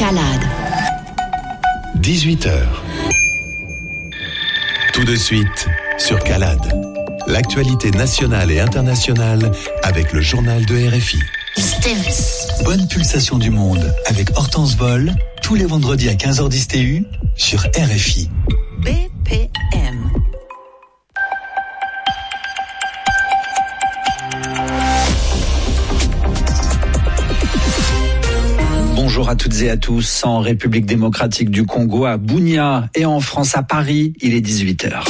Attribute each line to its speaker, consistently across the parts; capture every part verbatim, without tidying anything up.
Speaker 1: Calade.
Speaker 2: dix-huit heures. Tout de suite sur Calade. L'actualité nationale et internationale avec le journal de R F I.
Speaker 3: Bonne pulsation du monde avec Hortense Vol, tous les vendredis à quinze heures dix T U sur R F I.
Speaker 1: B P M.
Speaker 4: Bonjour à toutes et à tous. En République démocratique du Congo, à Bunia, et en France, à Paris, il est dix-huit heures.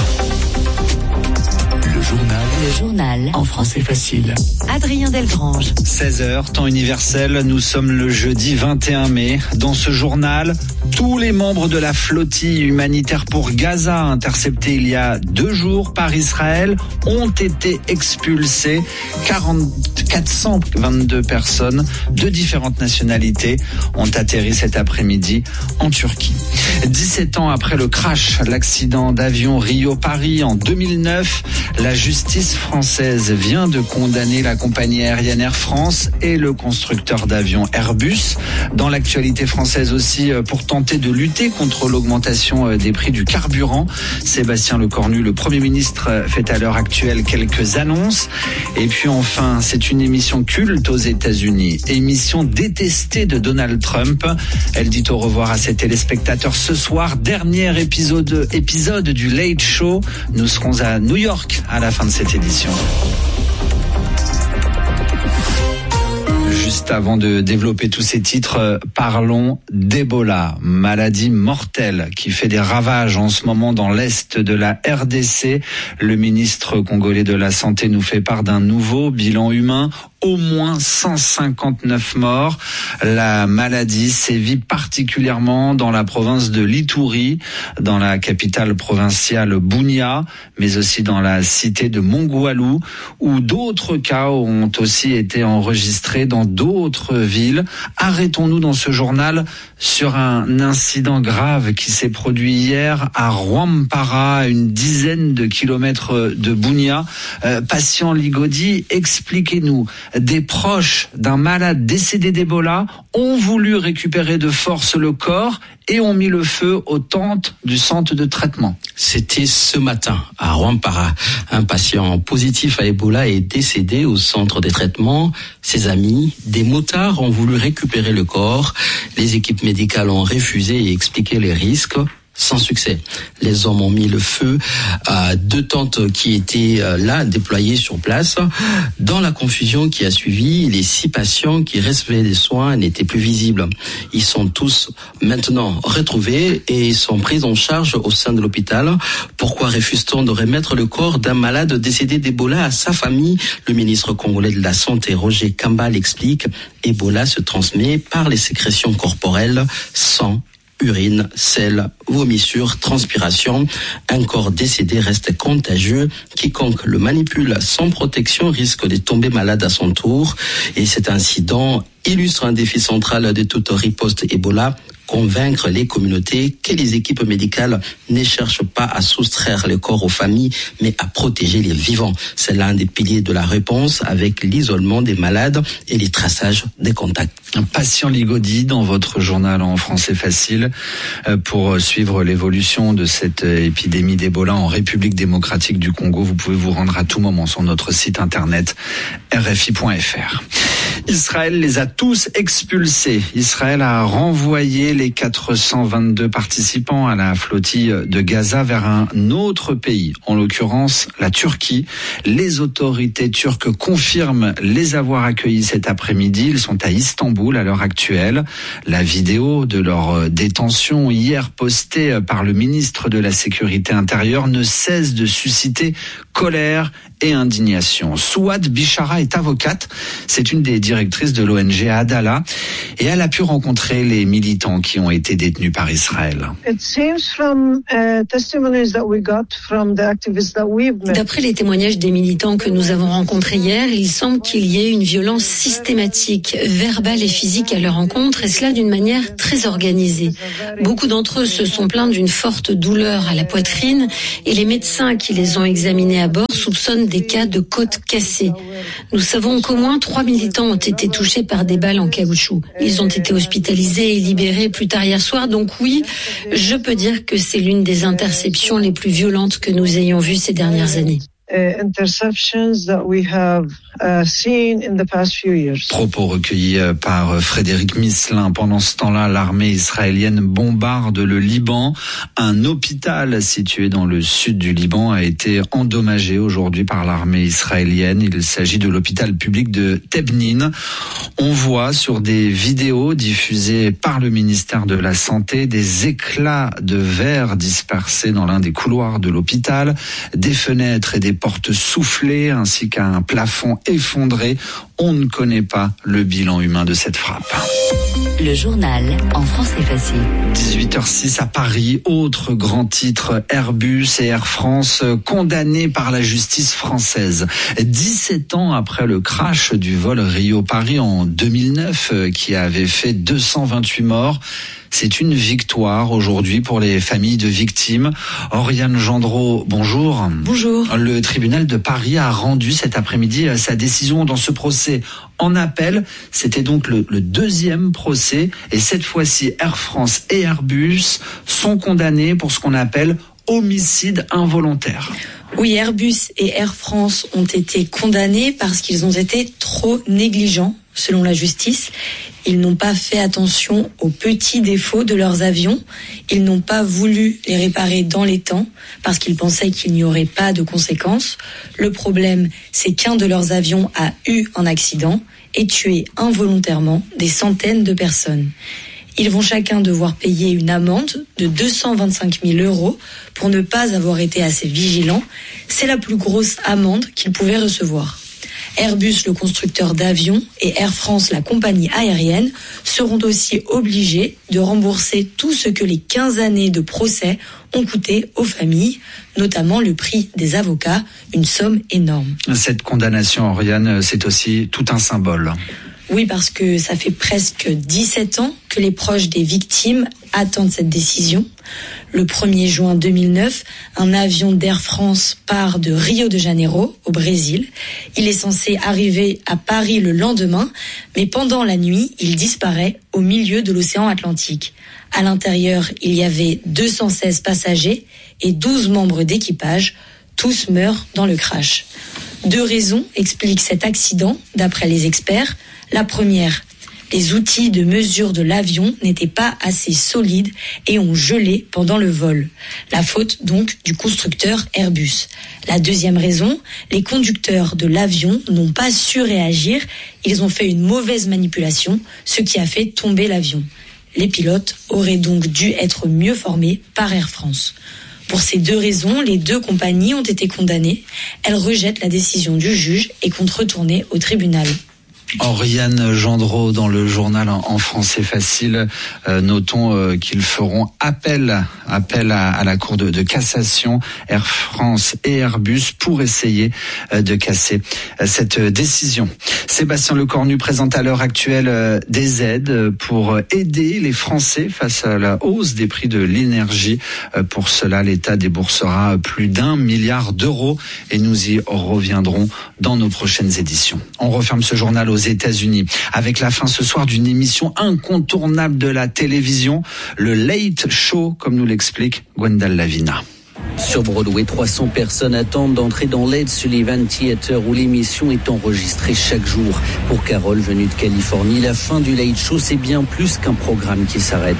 Speaker 2: Le journal.
Speaker 1: Le journal.
Speaker 2: En français facile.
Speaker 1: Adrien Delgrange.
Speaker 4: seize heures, temps universel. Nous sommes le jeudi vingt et un mai. Dans ce journal, tous les membres de la flottille humanitaire pour Gaza, interceptés il y a deux jours par Israël, ont été expulsés. quatre cent vingt-deux personnes de différentes nationalités ont atterri cet après-midi en Turquie. dix-sept ans après le crash, l'accident d'avion Rio-Paris en deux mille neuf, la justice française vient de condamner la compagnie aérienne Air France et le constructeur d'avions Airbus. Dans l'actualité française aussi, pour tenter de lutter contre l'augmentation des prix du carburant, Sébastien Lecornu, le Premier ministre, fait à l'heure actuelle quelques annonces. Et puis enfin, c'est une émission culte aux États-Unis, émission détestée de Donald Trump. Elle dit au revoir à ses téléspectateurs ce soir, dernier épisode, épisode du Late Show. Nous serons à New York à la fin de cette édition. Juste avant de développer tous ces titres, parlons d'Ebola, maladie mortelle qui fait des ravages en ce moment dans l'est de la R D C. Le ministre congolais de la Santé nous fait part d'un nouveau bilan humain. Au moins cent cinquante-neuf morts. La maladie sévit particulièrement dans la province de l'Ituri, dans la capitale provinciale Bunia, mais aussi dans la cité de Mongoualou, où d'autres cas ont aussi été enregistrés dans d'autres villes. Arrêtons-nous dans ce journal sur un incident grave qui s'est produit hier à Rwampara, à une dizaine de kilomètres de Bunia. Euh, patient Ligodi, expliquez-nous. Des proches d'un malade décédé d'Ebola ont voulu récupérer de force le corps et ont mis le feu aux tentes du centre de traitement.
Speaker 5: C'était ce matin à Rwampara. Un patient positif à Ebola est décédé au centre de traitement. Ses amis, des motards, ont voulu récupérer le corps. Les équipes médicales ont refusé et expliqué les risques. Sans succès. Les hommes ont mis le feu à deux tentes qui étaient là, déployées sur place. Dans la confusion qui a suivi, les six patients qui recevaient des soins n'étaient plus visibles. Ils sont tous maintenant retrouvés et sont pris en charge au sein de l'hôpital. Pourquoi refuse-t-on de remettre le corps d'un malade décédé d'Ebola à sa famille? Le ministre congolais de la Santé, Roger Kamba, l'explique. Ebola se transmet par les sécrétions corporelles, sang, urine, sel, vomissure, transpiration. Un corps décédé reste contagieux. Quiconque le manipule sans protection risque de tomber malade à son tour. Et cet incident illustre un défi central de toute riposte Ebola, convaincre les communautés que les équipes médicales ne cherchent pas à soustraire le corps aux familles, mais à protéger les vivants. C'est l'un des piliers de la réponse avec l'isolement des malades et les traçages des contacts.
Speaker 4: Un patient Ligodi dans votre journal en français facile pour suivre l'évolution de cette épidémie d'Ebola en République démocratique du Congo. Vous pouvez vous rendre à tout moment sur notre site internet r f i point f r. Israël les a tous expulsés. Israël a renvoyé les quatre cent vingt-deux participants à la flottille de Gaza vers un autre pays, en l'occurrence la Turquie. Les autorités turques confirment les avoir accueillis cet après-midi. Ils sont à Istanbul à l'heure actuelle. La vidéo de leur détention hier postée par le ministre de la Sécurité intérieure ne cesse de susciter colère et indignation. Souad Bichara est avocate. C'est une des directrices de l'O N G Adala et elle a pu rencontrer les militants qui ont été détenus par Israël.
Speaker 6: D'après les témoignages des militants que nous avons rencontrés hier, il semble qu'il y ait une violence systématique, verbale et physique à leur encontre, et cela d'une manière très organisée. Beaucoup d'entre eux se sont plaints d'une forte douleur à la poitrine et les médecins qui les ont examinés à bord soupçonnent des cas de côte cassée. Nous savons qu'au moins trois militants ont été touchés par des balles en caoutchouc. Ils Ils ont été hospitalisés et libérés plus tard hier soir. Donc oui, je peux dire que c'est l'une des interceptions les plus violentes que nous ayons vues ces dernières années.
Speaker 7: Interceptions that we have uh, seen in the past few years.
Speaker 4: Propos recueillis par Frédéric Misselin. Pendant ce temps-là, l'armée israélienne bombarde le Liban. Un hôpital situé dans le sud du Liban a été endommagé aujourd'hui par l'armée israélienne. Il s'agit de l'hôpital public de Tebnin. On voit sur des vidéos diffusées par le ministère de la Santé des éclats de verre dispersés dans l'un des couloirs de l'hôpital, des fenêtres et des portes soufflées ainsi qu'un plafond effondré. On ne connaît pas le bilan humain de cette frappe.
Speaker 1: Le journal en français facile.
Speaker 4: dix-huit heures six à Paris, autre grand titre, Airbus et Air France condamnés par la justice française. dix-sept ans après le crash du vol Rio-Paris en deux mille neuf qui avait fait deux cent vingt-huit morts. C'est une victoire aujourd'hui pour les familles de victimes. Oriane Gendreau, bonjour.
Speaker 6: Bonjour.
Speaker 4: Le tribunal de Paris a rendu cet après-midi sa décision dans ce procès en appel. C'était donc le, le deuxième procès et cette fois-ci Air France et Airbus sont condamnés pour ce qu'on appelle homicide involontaire.
Speaker 8: Oui, Airbus et Air France ont été condamnés parce qu'ils ont été trop négligents, selon la justice. Ils n'ont pas fait attention aux petits défauts de leurs avions. Ils n'ont pas voulu les réparer dans les temps parce qu'ils pensaient qu'il n'y aurait pas de conséquences. Le problème, c'est qu'un de leurs avions a eu un accident et tué involontairement des centaines de personnes. Ils vont chacun devoir payer une amende de deux cent vingt-cinq mille euros pour ne pas avoir été assez vigilants. C'est la plus grosse amende qu'ils pouvaient recevoir. Airbus, le constructeur d'avions, et Air France, la compagnie aérienne, seront aussi obligés de rembourser tout ce que les quinze années de procès ont coûté aux familles, notamment le prix des avocats, une somme énorme.
Speaker 4: Cette condamnation, Oriane, c'est aussi tout un symbole.
Speaker 8: Oui, parce que ça fait presque dix-sept ans que les proches des victimes attendent cette décision. Le premier juin deux mille neuf, un avion d'Air France part de Rio de Janeiro, au Brésil. Il est censé arriver à Paris le lendemain, mais pendant la nuit, il disparaît au milieu de l'océan Atlantique. À l'intérieur, il y avait deux cent seize passagers et douze membres d'équipage. Tous meurent dans le crash. Deux raisons expliquent cet accident, d'après les experts. La première, les outils de mesure de l'avion n'étaient pas assez solides et ont gelé pendant le vol. La faute donc du constructeur Airbus. La deuxième raison, les conducteurs de l'avion n'ont pas su réagir. Ils ont fait une mauvaise manipulation, ce qui a fait tomber l'avion. Les pilotes auraient donc dû être mieux formés par Air France. Pour ces deux raisons, les deux compagnies ont été condamnées. Elles rejettent la décision du juge et comptent retourner au tribunal.
Speaker 4: Oriane Gendreau dans le journal en français facile. Euh, notons euh, qu'ils feront appel, appel à, à la Cour de, de cassation, Air France et Airbus, pour essayer euh, de casser euh, cette décision. Sébastien Lecornu présente à l'heure actuelle euh, des aides pour aider les Français face à la hausse des prix de l'énergie. Euh, pour cela, l'État déboursera plus d'un milliard d'euros et nous y reviendrons dans nos prochaines éditions. On referme ce journal aux États-Unis avec la fin ce soir d'une émission incontournable de la télévision, le Late Show, comme nous l'explique Gwendal Lavina.
Speaker 9: Sur Broadway, trois cents personnes attendent d'entrer dans l'Ed Sullivan Theater où l'émission est enregistrée chaque jour. Pour Carole, venue de Californie, la fin du Late Show, c'est bien plus qu'un programme qui s'arrête.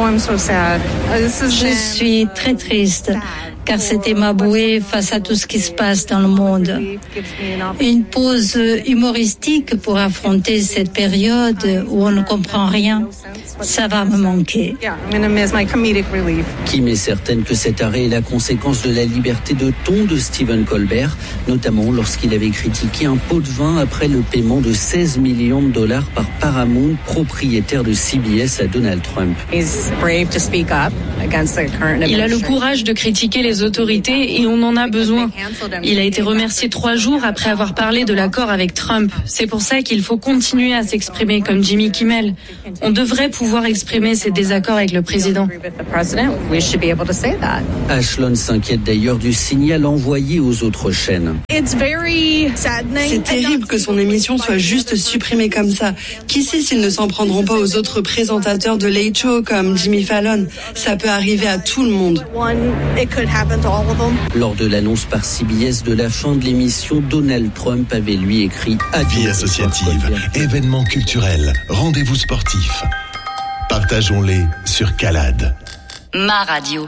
Speaker 10: Je suis très triste, car c'était ma bouée face à tout ce qui se passe dans le monde. Une pause humoristique pour affronter cette période où on ne comprend rien, ça va me manquer.
Speaker 9: Kim est certaine que cet arrêt est la conséquence de la liberté de ton de Stephen Colbert, notamment lorsqu'il avait critiqué un pot de vin après le paiement de seize millions de dollars par Paramount, propriétaire de C B S, à Donald Trump.
Speaker 11: Il a le courage de critiquer les les autorités et on en a besoin. Il a été remercié trois jours après avoir parlé de l'accord avec Trump. C'est pour ça qu'il faut continuer à s'exprimer comme Jimmy Kimmel. On devrait pouvoir exprimer ses désaccords avec le président.
Speaker 9: Ashlon s'inquiète d'ailleurs du signal envoyé aux autres chaînes.
Speaker 12: C'est terrible que son émission soit juste supprimée comme ça. Qui sait s'ils ne s'en prendront pas aux autres présentateurs de Late Show comme Jimmy Fallon. Ça peut arriver à tout le monde.
Speaker 9: Lors de l'annonce par C B S de la fin de l'émission, Donald Trump avait lui écrit
Speaker 2: Vie associative, événements culturels, rendez-vous sportifs. Partageons-les sur Calade.
Speaker 1: Ma radio.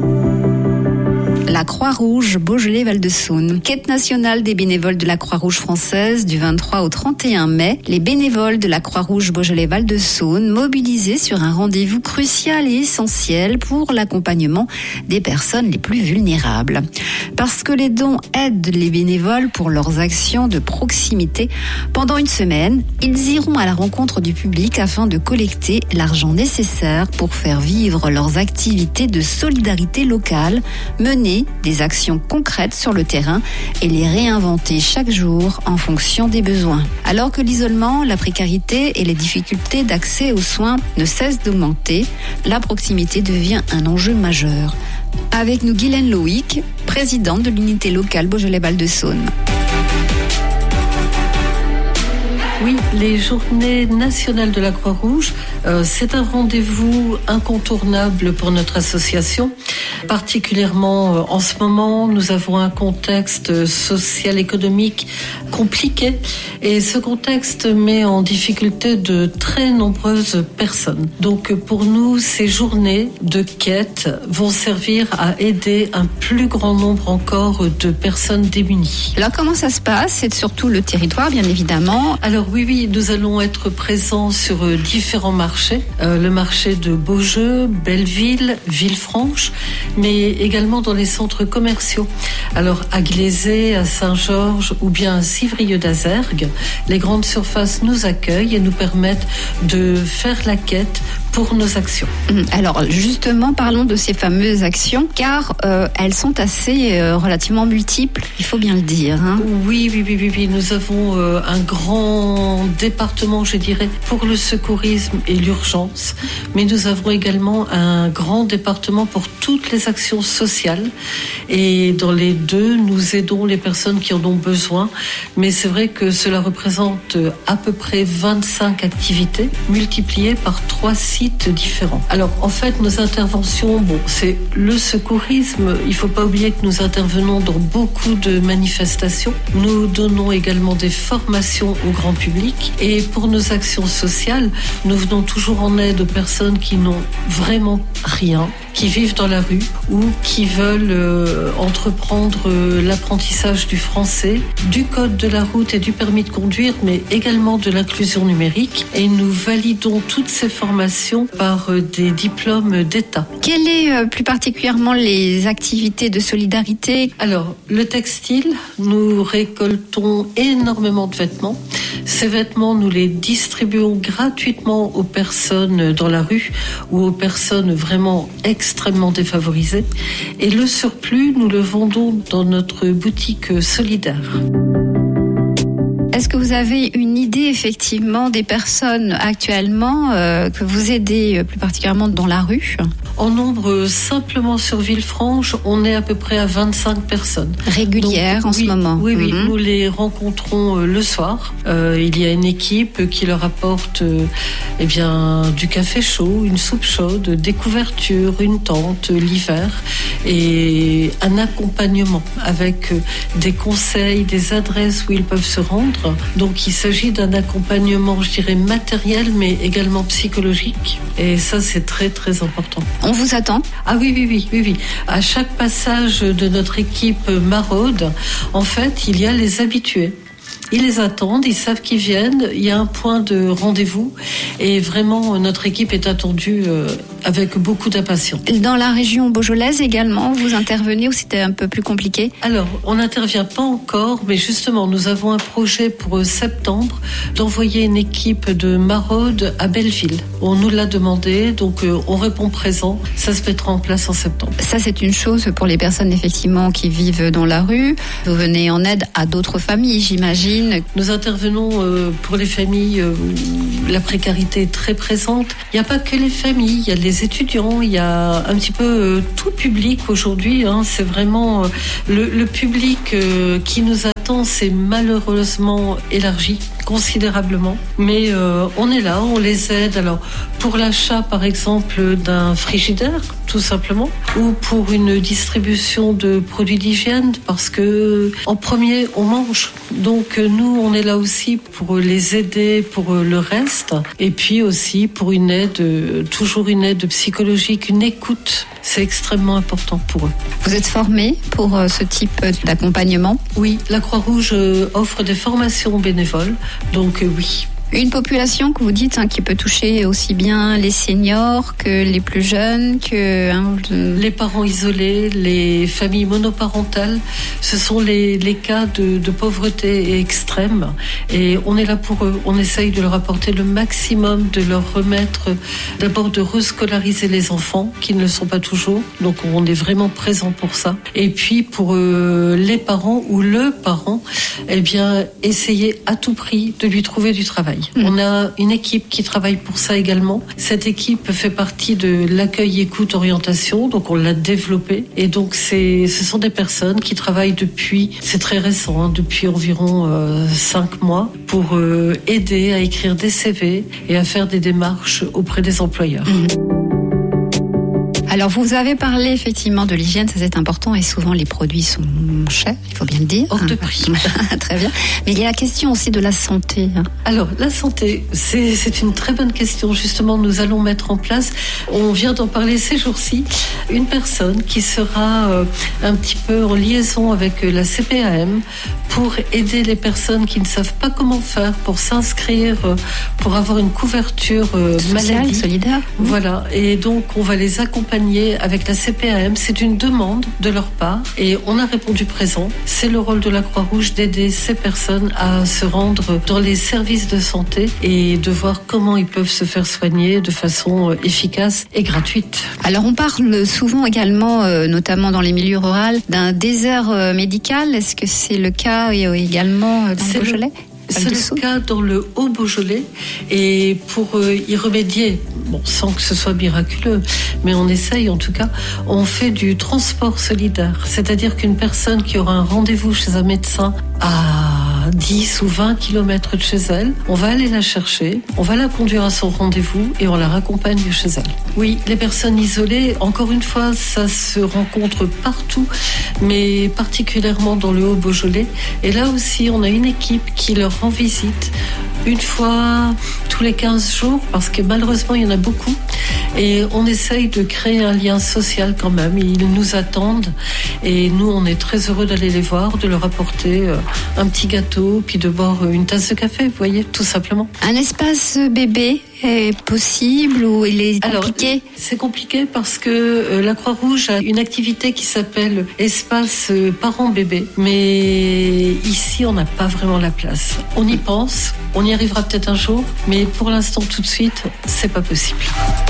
Speaker 13: La Croix-Rouge Beaujolais-Val-de-Saône. Quête nationale des bénévoles de la Croix-Rouge française du vingt-trois au trente et un mai. Les bénévoles de la Croix-Rouge Beaujolais-Val-de-Saône mobilisés sur un rendez-vous crucial et essentiel pour l'accompagnement des personnes les plus vulnérables. Parce que les dons aident les bénévoles pour leurs actions de proximité. Pendant une semaine, ils iront à la rencontre du public afin de collecter l'argent nécessaire pour faire vivre leurs activités de solidarité locale, mener des actions concrètes sur le terrain et les réinventer chaque jour en fonction des besoins. Alors que l'isolement, la précarité et les difficultés d'accès aux soins ne cessent d'augmenter, la proximité devient un enjeu majeur. Avec nous, Guylaine Loïc, présidente de l'unité locale Beaujolais-Val-de-Saône.
Speaker 14: Oui, les journées nationales de la Croix-Rouge, euh, c'est un rendez-vous incontournable pour notre association. Particulièrement euh, en ce moment, nous avons un contexte social, économique compliqué. Et ce contexte met en difficulté de très nombreuses personnes. Donc pour nous, ces journées de quête vont servir à aider un plus grand nombre encore de personnes démunies.
Speaker 13: Alors comment ça se passe ? C'est surtout le territoire, bien évidemment.
Speaker 14: Alors oui, oui, nous allons être présents sur différents marchés. Euh, le marché de Beaujeu, Belleville, Villefranche, mais également dans les centres commerciaux. Alors à Glaisé, à Saint-Georges ou bien à Civrieux-d'Azergues, les grandes surfaces nous accueillent et nous permettent de faire la quête pour nos actions.
Speaker 13: Alors justement, parlons de ces fameuses actions, car euh, elles sont assez euh, relativement multiples, il faut bien le dire. Hein.
Speaker 14: Oui, oui, oui, oui, oui. Nous avons euh, un grand département, je dirais, pour le secourisme et l'urgence, mais nous avons également un grand département pour toutes les actions sociales. Et dans les deux, nous aidons les personnes qui en ont besoin, mais c'est vrai que cela représente à peu près vingt-cinq activités multipliées par trois sites différents. Alors en fait, nos interventions, bon, c'est le secourisme. Il ne faut pas oublier que nous intervenons dans beaucoup de manifestations. Nous donnons également des formations au grand public. Et pour nos actions sociales, nous venons toujours en aide aux personnes qui n'ont vraiment rien, qui vivent dans la rue ou qui veulent euh, entreprendre euh, l'apprentissage du français, du code de la route et du permis de conduire, mais également de l'inclusion numérique. Et nous validons toutes ces formations par euh, des diplômes d'État.
Speaker 13: Quelles sont euh, plus particulièrement les activités de solidarité ?
Speaker 14: Alors, le textile, nous récoltons énormément de vêtements. Ces vêtements, nous les distribuons gratuitement aux personnes dans la rue ou aux personnes vraiment extrêmement défavorisées. Et le surplus, nous le vendons dans notre boutique solidaire.
Speaker 13: Est-ce que vous avez une idée effectivement des personnes actuellement euh, que vous aidez plus particulièrement dans la rue ?
Speaker 14: En nombre, simplement sur Villefranche, on est à peu près à vingt-cinq personnes.
Speaker 13: Régulières en
Speaker 14: oui,
Speaker 13: ce moment.
Speaker 14: Oui, oui,
Speaker 13: mm-hmm.
Speaker 14: Nous les rencontrons euh, le soir. Euh, il y a une équipe qui leur apporte euh, eh bien, du café chaud, une soupe chaude, des couvertures, une tente euh, l'hiver et un accompagnement avec euh, des conseils, des adresses où ils peuvent se rendre. Donc il s'agit d'un accompagnement, je dirais, matériel, mais également psychologique. Et ça, c'est très, très important.
Speaker 13: On vous attend ?
Speaker 14: Ah oui, oui, oui, oui, oui. À chaque passage de notre équipe maraude, en fait, il y a les habitués. Ils les attendent, ils savent qu'ils viennent, il y a un point de rendez-vous et vraiment notre équipe est attendue avec beaucoup d'impatience.
Speaker 13: Dans la région beaujolaise également, vous intervenez ou c'était un peu plus compliqué?
Speaker 14: Alors, on n'intervient pas encore, mais justement, nous avons un projet pour septembre d'envoyer une équipe de maraude à Belleville. On nous l'a demandé, donc euh, on répond présent. Ça se mettra en place en septembre.
Speaker 13: Ça, c'est une chose pour les personnes effectivement qui vivent dans la rue. Vous venez en aide à d'autres familles, j'imagine.
Speaker 14: Nous intervenons euh, pour les familles euh, où la précarité est très présente. Il n'y a pas que les familles, il y a les étudiants, il y a un petit peu euh, tout public aujourd'hui. Hein. C'est vraiment euh, le, le public euh, qui nous attend, c'est malheureusement élargi considérablement, mais euh, on est là, on les aide. Alors pour l'achat par exemple d'un frigidaire, tout simplement, ou pour une distribution de produits d'hygiène, parce que en premier on mange. Donc nous on est là aussi pour les aider pour le reste, et puis aussi pour une aide, toujours une aide psychologique, une écoute. C'est extrêmement important pour eux.
Speaker 13: Vous êtes formé pour ce type d'accompagnement?
Speaker 14: Oui, la Croix-Rouge offre des formations bénévoles, donc euh, oui.
Speaker 13: Une population que vous dites hein, qui peut toucher aussi bien les seniors que les plus jeunes, que hein,
Speaker 14: les parents isolés, les familles monoparentales. Ce sont les, les cas de, de pauvreté extrême, et on est là pour eux. On essaye de leur apporter le maximum, de leur remettre, d'abord de rescolariser les enfants qui ne le sont pas toujours. Donc on est vraiment présent pour ça. Et puis pour euh, les parents ou le parent, eh bien essayer à tout prix de lui trouver du travail. Mmh. On a une équipe qui travaille pour ça également. Cette équipe fait partie de l'accueil, écoute, orientation, donc on l'a développée. Et donc c'est, ce sont des personnes qui travaillent depuis, c'est très récent, hein, depuis environ euh, cinq mois, pour euh, aider à écrire des C V et à faire des démarches auprès des employeurs. Mmh.
Speaker 13: Alors, vous avez parlé effectivement de l'hygiène, ça c'est important, et souvent les produits sont chers, il faut bien le dire.
Speaker 14: Hors de prix.
Speaker 13: Très bien. Mais il y a la question aussi de la santé.
Speaker 14: Alors, la santé, c'est, c'est une très bonne question. Justement, nous allons mettre en place, on vient d'en parler ces jours-ci, une personne qui sera euh, un petit peu en liaison avec la C P A M pour aider les personnes qui ne savent pas comment faire pour s'inscrire, euh, pour avoir une couverture euh,
Speaker 13: sociale,
Speaker 14: maladie.
Speaker 13: Solidaire.
Speaker 14: Voilà. Et donc, on va les accompagner avec la C P A M. C'est une demande de leur part et on a répondu présent. C'est le rôle de la Croix-Rouge d'aider ces personnes à se rendre dans les services de santé et de voir comment ils peuvent se faire soigner de façon efficace et gratuite.
Speaker 13: Alors on parle souvent également, euh, notamment dans les milieux ruraux, d'un désert euh, médical. Est-ce que c'est le cas euh, également dans le Beaujolais ?
Speaker 14: C'est le cas dans le Haut-Beaujolais, et pour euh, y remédier, bon, sans que ce soit miraculeux, mais on essaye en tout cas, on fait du transport solidaire. C'est-à-dire qu'une personne qui aura un rendez-vous chez un médecin à dix ou vingt kilomètres de chez elle, on va aller la chercher, on va la conduire à son rendez-vous et on la raccompagne chez elle. Oui, les personnes isolées, encore une fois, ça se rencontre partout, mais particulièrement dans le Haut-Beaujolais. Et là aussi, on a une équipe qui leur rend visite une fois tous les quinze jours, parce que malheureusement, il y en a beaucoup. Et on essaye de créer un lien social quand même. Ils nous attendent et nous, on est très heureux d'aller les voir, de leur apporter un petit gâteau, puis de boire une tasse de café, vous voyez, tout simplement.
Speaker 13: Un espace bébé est possible ou il est compliqué?
Speaker 14: Alors, c'est compliqué parce que euh, la Croix-Rouge a une activité qui s'appelle espace euh, parents-bébés. Mais ici, on n'a pas vraiment la place. On y pense, on y arrivera peut-être un jour, mais pour l'instant, tout de suite, c'est pas possible.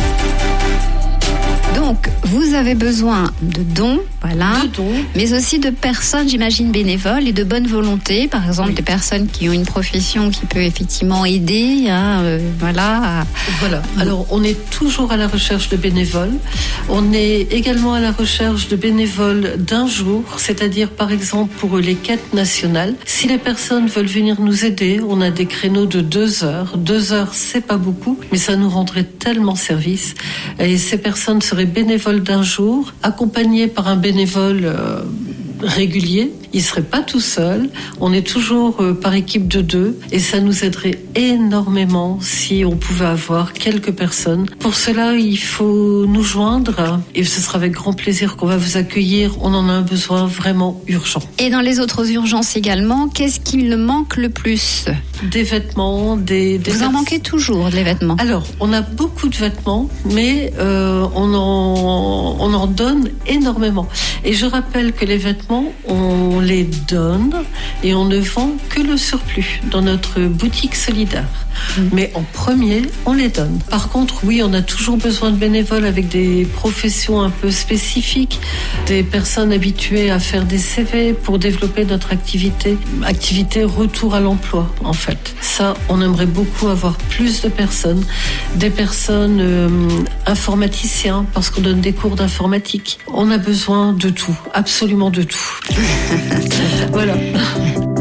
Speaker 13: Donc, vous avez besoin de dons, voilà,
Speaker 14: de dons,
Speaker 13: mais aussi de personnes, j'imagine, bénévoles et de bonne volonté. Par exemple, oui. Des personnes qui ont une profession qui peut effectivement aider, hein, euh, voilà. À...
Speaker 14: Voilà. Alors, on est toujours à la recherche de bénévoles. On est également à la recherche de bénévoles d'un jour, c'est-à-dire, par exemple, pour les quêtes nationales. Si les personnes veulent venir nous aider, on a des créneaux de deux heures. Deux heures, c'est pas beaucoup, mais ça nous rendrait tellement service. Et ces personnes seraient bénévoles d'un jour, accompagnés par un bénévole euh, régulier. Il serait pas tout seul. On est toujours euh, par équipe de deux et ça nous aiderait énormément si on pouvait avoir quelques personnes. Pour cela, il faut nous joindre et ce sera avec grand plaisir qu'on va vous accueillir. On en a un besoin vraiment urgent.
Speaker 13: Et dans les autres urgences également, qu'est-ce qu'il manque le plus ?
Speaker 14: Des vêtements, des... des
Speaker 13: vous en manquez toujours, les vêtements ?
Speaker 14: Alors, on a beaucoup de vêtements, mais euh, on, en, on en donne énormément. Et je rappelle que les vêtements, on les donne et on ne vend que le surplus dans notre boutique solidaire. Mmh. Mais en premier, on les donne. Par contre, oui, on a toujours besoin de bénévoles avec des professions un peu spécifiques, des personnes habituées à faire des C V pour développer notre activité, activité retour à l'emploi, en fait. Ça, on aimerait beaucoup avoir plus de personnes, des personnes euh, informaticiens, parce qu'on donne des cours d'informatique. On a besoin de tout, absolument de tout. Voilà.